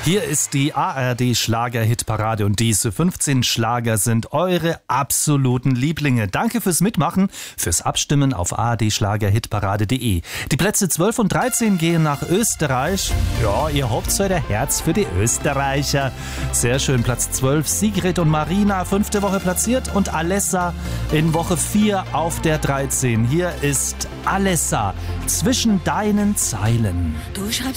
Hier ist die ARD-Schlager-Hitparade und diese 15 Schlager sind eure absoluten Lieblinge. Danke fürs Mitmachen, fürs Abstimmen auf ardschlagerhitparade.de. Die Plätze 12 und 13 gehen nach Österreich. Ja, ihr habt heute Herz für die Österreicher. Sehr schön, Platz 12, Sigrid und Marina, 5. Woche platziert und Alessa in Woche 4 auf der 13. Hier ist Alessa, zwischen deinen Zeilen. Du schreibst